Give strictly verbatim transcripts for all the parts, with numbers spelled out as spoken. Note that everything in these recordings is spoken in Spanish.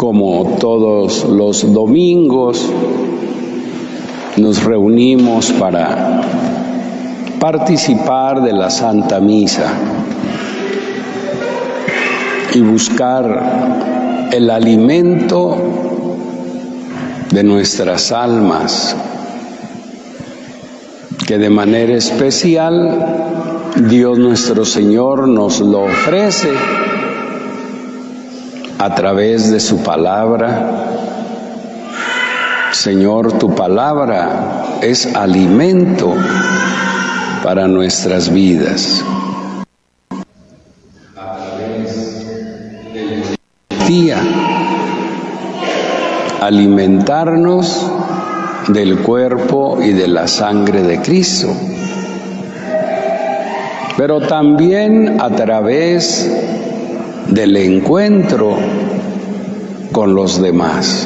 como todos los domingos, nos reunimos para participar de la Santa Misa y buscar el alimento de nuestras almas, que de manera especial Dios nuestro Señor nos lo ofrece a través de su palabra. Señor, tu palabra es alimento para nuestras vidas. A través de la Eucaristía, alimentarnos del cuerpo y de la sangre de Cristo, pero también a través del encuentro con los demás,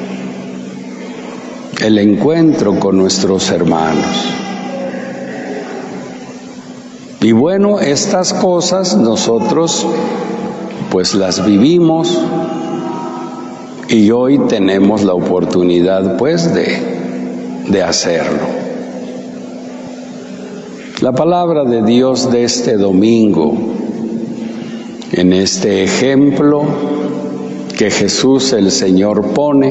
el encuentro con nuestros hermanos. Y bueno, estas cosas nosotros pues las vivimos y hoy tenemos la oportunidad pues de, de hacerlo. La palabra de Dios de este domingo, en este ejemplo que Jesús el Señor pone,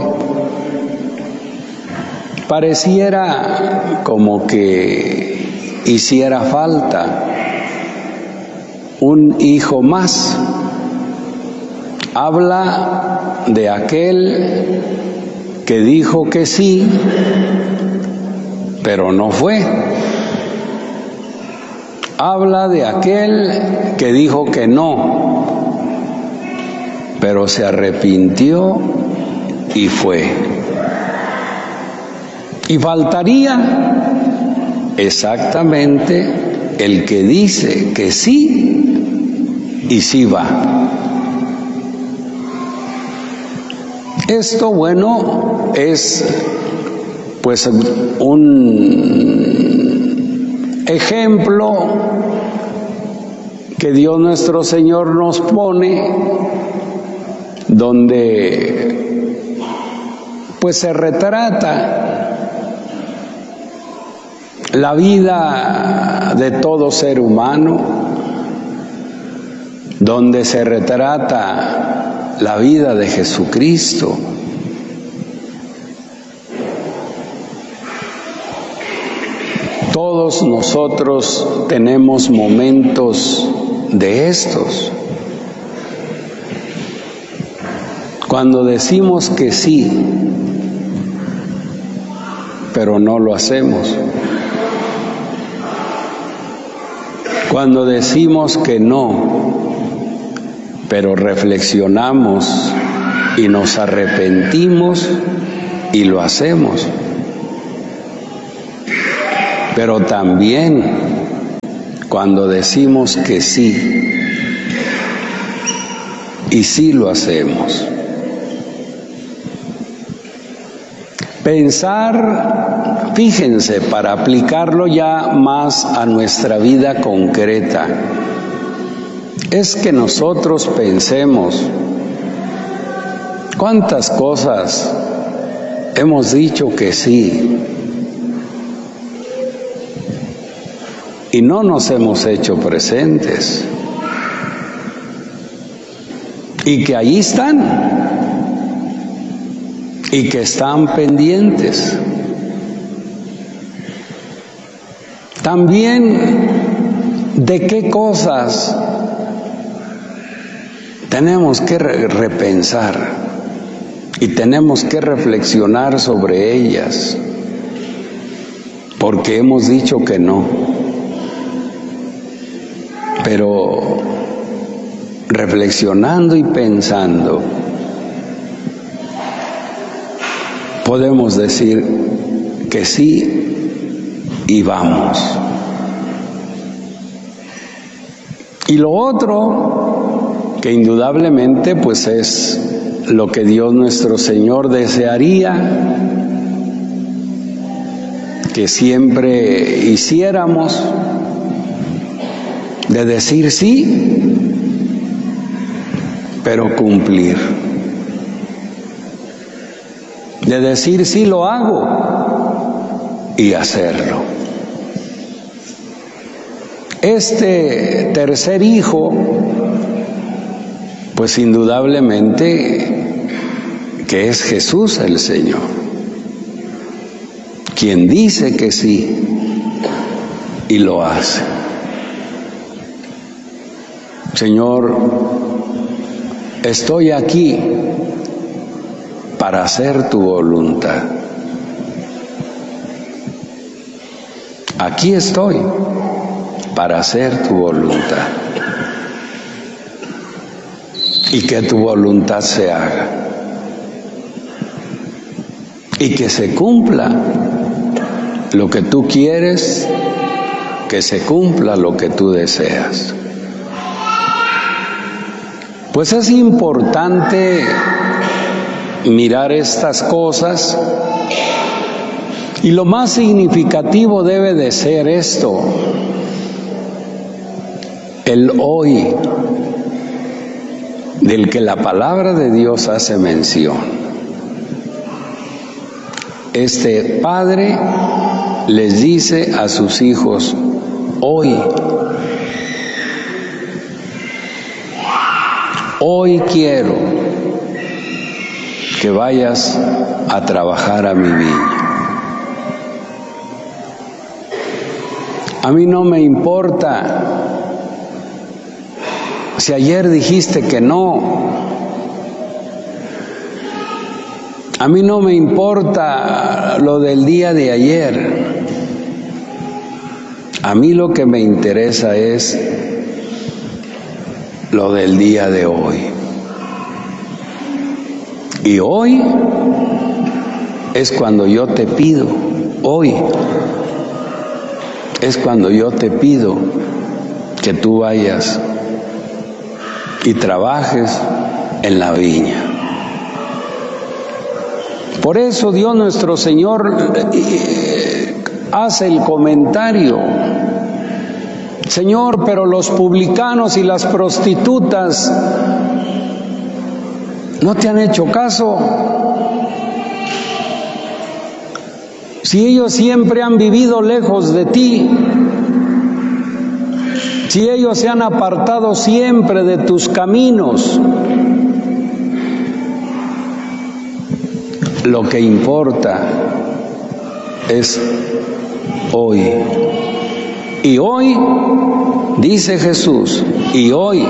pareciera como que hiciera falta un hijo más. Habla de aquel que dijo que sí, pero no fue. Habla de aquel que dijo que no, pero se arrepintió y fue. Y faltaría exactamente el que dice que sí y sí va. Esto, bueno, es pues un ejemplo que Dios nuestro Señor nos pone, donde pues se retrata la vida de todo ser humano, donde se retrata la vida de Jesucristo. Todos nosotros tenemos momentos de estos, cuando decimos que sí, pero no lo hacemos. Cuando decimos que no, pero reflexionamos y nos arrepentimos y lo hacemos. Pero también cuando decimos que sí y sí lo hacemos. Pensar, fíjense, para aplicarlo ya más a nuestra vida concreta, es que nosotros pensemos cuántas cosas hemos dicho que sí y no nos hemos hecho presentes, y que ahí están y que están pendientes. También de qué cosas tenemos que re- repensar y tenemos que reflexionar sobre ellas, porque hemos dicho que no. Pero reflexionando y pensando, podemos decir que sí y vamos. Y lo otro, que indudablemente pues es lo que Dios nuestro Señor desearía que siempre hiciéramos, de decir sí, pero cumplir. de decir sí lo hago y hacerlo. Este tercer hijo, pues indudablemente que es Jesús el Señor, quien dice que sí y lo hace. Señor, estoy aquí para hacer tu voluntad. Aquí estoy para hacer tu voluntad. Y que tu voluntad se haga. Y que se cumpla lo que tú quieres, que se cumpla lo que tú deseas. Pues es importante mirar estas cosas, y lo más significativo debe de ser esto: el hoy, del que la palabra de Dios hace mención. Este padre les dice a sus hijos: hoy, hoy quiero que vayas a trabajar a mi viña. A mí no me importa si ayer dijiste que no. A mí no me importa lo del día de ayer. A mí lo que me interesa es lo del día de hoy. Y hoy es cuando yo te pido, hoy es cuando yo te pido que tú vayas y trabajes en la viña. Por eso Dios nuestro Señor hace el comentario: Señor, pero los publicanos y las prostitutas no te han hecho caso. Si ellos siempre han vivido lejos de ti, si ellos se han apartado siempre de tus caminos, lo que importa es hoy. Y hoy, dice Jesús, y hoy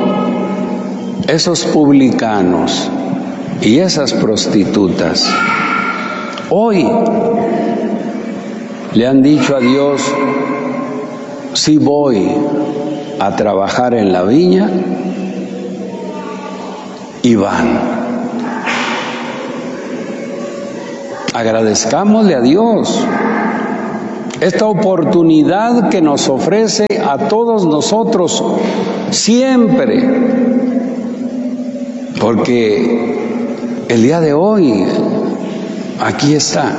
esos publicanos y esas prostitutas, hoy le han dicho a Dios: sí voy a trabajar en la viña, y van. Agradezcámosle a Dios esta oportunidad que nos ofrece a todos nosotros siempre, porque el día de hoy aquí está.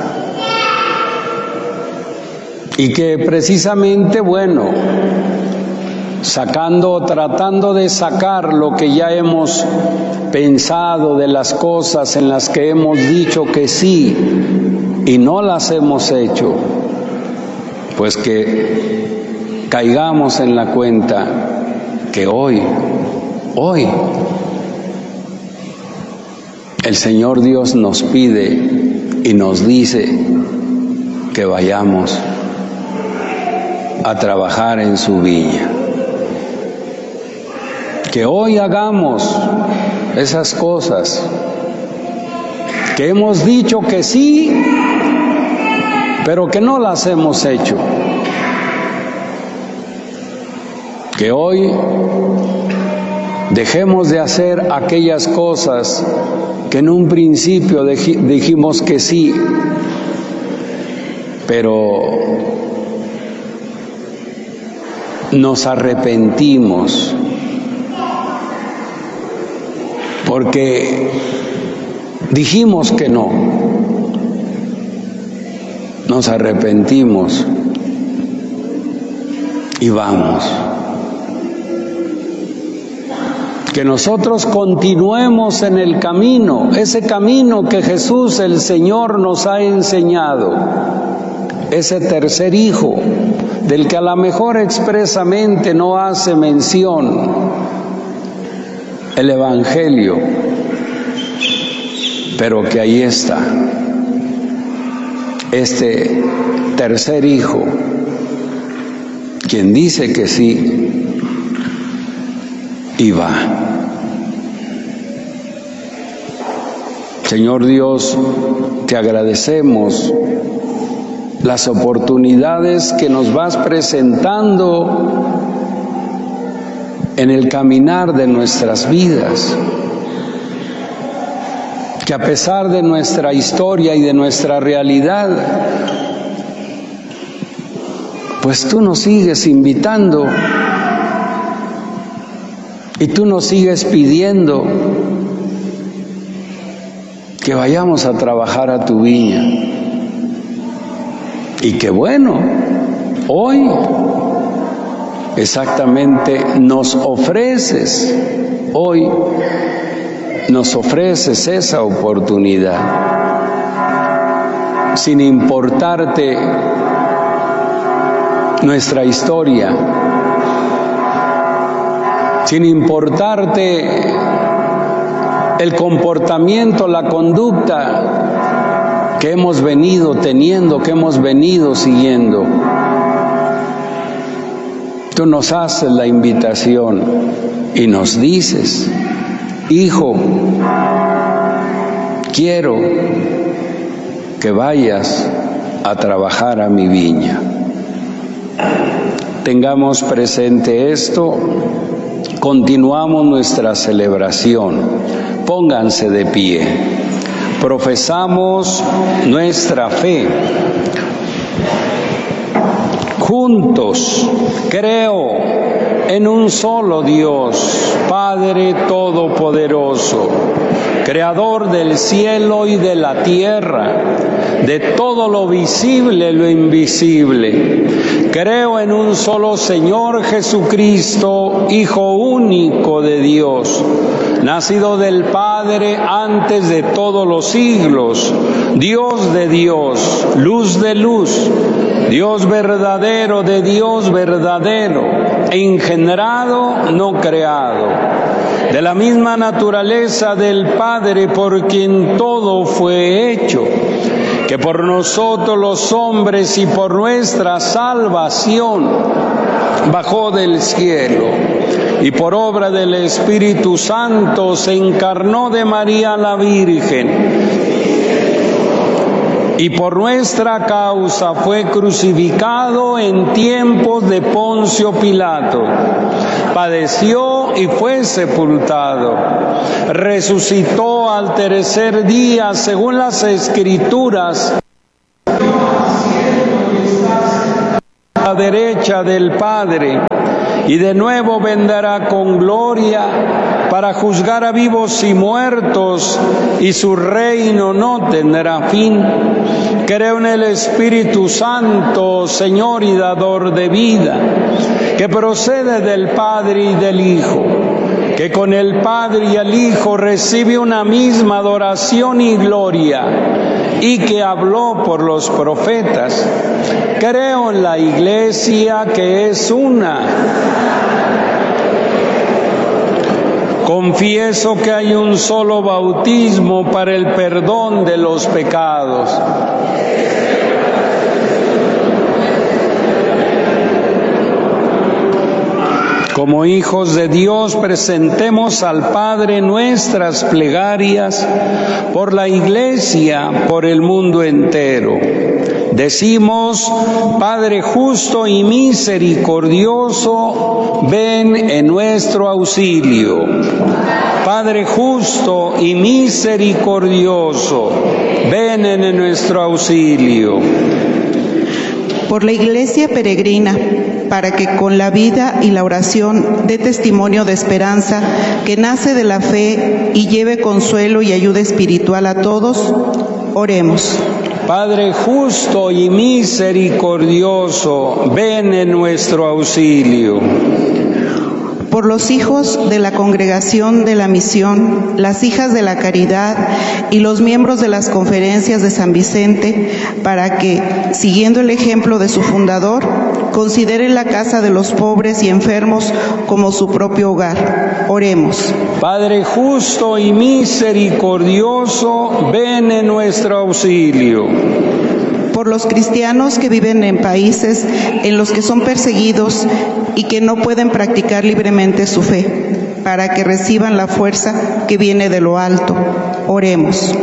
Y que precisamente, bueno, sacando, tratando de sacar lo que ya hemos pensado de las cosas en las que hemos dicho que sí y no las hemos hecho, pues que caigamos en la cuenta que hoy, hoy, el Señor Dios nos pide y nos dice que vayamos a trabajar en su viña. Que hoy hagamos esas cosas que hemos dicho que sí, pero que no las hemos hecho. Que hoy dejemos de hacer aquellas cosas que en un principio dijimos que sí, pero nos arrepentimos porque dijimos que no. Nos arrepentimos y vamos. que nosotros continuemos en el camino, ese camino que Jesús el Señor nos ha enseñado, ese tercer hijo, del que a lo mejor expresamente no hace mención el Evangelio, pero que ahí está, este tercer hijo, quien dice que sí y va. Señor Dios, te agradecemos las oportunidades que nos vas presentando en el caminar de nuestras vidas, que a pesar de nuestra historia y de nuestra realidad, pues tú nos sigues invitando y tú nos sigues pidiendo que vayamos a trabajar a tu viña. Y que bueno, hoy exactamente nos ofreces, hoy nos ofreces esa oportunidad, sin importarte nuestra historia, sin importarte el comportamiento, la conducta que hemos venido teniendo, que hemos venido siguiendo. Tú nos haces la invitación y nos dices: hijo, quiero que vayas a trabajar a mi viña. Tengamos presente esto, continuamos nuestra celebración. Pónganse de pie. Profesamos nuestra fe. Juntos, creo en un solo Dios, Padre Todopoderoso, Creador del cielo y de la tierra, de todo lo visible y lo invisible. Creo en un solo Señor Jesucristo, Hijo único de Dios, nacido del Padre antes de todos los siglos, Dios de Dios, luz de luz, Dios verdadero de Dios verdadero, engendrado, no creado, de la misma naturaleza del Padre, por quien todo fue hecho, que por nosotros los hombres y por nuestra salvación bajó del cielo, y por obra del Espíritu Santo se encarnó de María la Virgen, y por nuestra causa fue crucificado en tiempos de Poncio Pilato. Padeció y fue sepultado. Resucitó al tercer día según las Escrituras, a la derecha del Padre, y de nuevo vendrá con gloria para juzgar a vivos y muertos, y su reino no tendrá fin. Creo en el Espíritu Santo, Señor y dador de vida, que procede del Padre y del Hijo, que con el Padre y el Hijo recibe una misma adoración y gloria, y que habló por los profetas. Creo en la Iglesia, que es una. Confieso que hay un solo bautismo para el perdón de los pecados. Como hijos de Dios, presentemos al Padre nuestras plegarias por la Iglesia, por el mundo entero. Decimos: Padre justo y misericordioso, ven en nuestro auxilio. Padre justo y misericordioso, ven en nuestro auxilio. Por la Iglesia peregrina, para que con la vida y la oración dé testimonio de esperanza que nace de la fe y lleve consuelo y ayuda espiritual a todos, oremos. Padre justo y misericordioso, ven en nuestro auxilio. por los hijos de la Congregación de la Misión, las hijas de la Caridad y los miembros de las conferencias de San Vicente, para que, siguiendo el ejemplo de su fundador, consideren la casa de los pobres y enfermos como su propio hogar. Oremos. Padre justo y misericordioso, ven en nuestro auxilio. Por los cristianos que viven en países en los que son perseguidos y que no pueden practicar libremente su fe, para que reciban la fuerza que viene de lo alto. Oremos.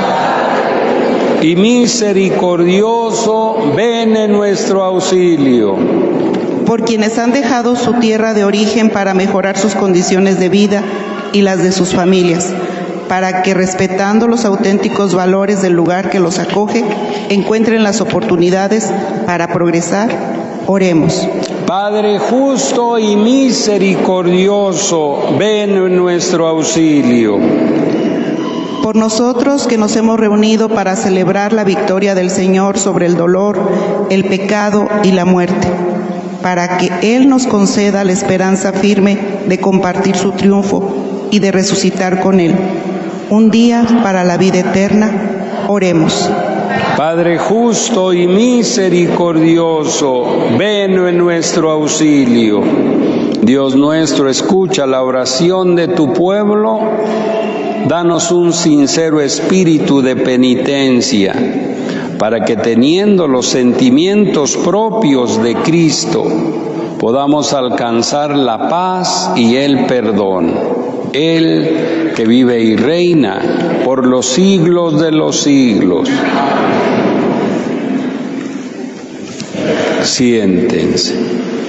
Y misericordioso, ven en nuestro auxilio. Por quienes han dejado su tierra de origen para mejorar sus condiciones de vida y las de sus familias, para que, respetando los auténticos valores del lugar que los acoge, encuentren las oportunidades para progresar. Oremos. Padre justo y misericordioso, ven en nuestro auxilio. Por nosotros que nos hemos reunido para celebrar la victoria del Señor sobre el dolor, el pecado y la muerte, para que Él nos conceda la esperanza firme de compartir su triunfo y de resucitar con Él. Un día para la vida eterna. Oremos. Padre justo y misericordioso, ven en nuestro auxilio. Dios nuestro, escucha la oración de tu pueblo. Danos un sincero espíritu de penitencia, para que, teniendo los sentimientos propios de Cristo, podamos alcanzar la paz y el perdón. Él que vive y reina por los siglos de los siglos. Siéntense.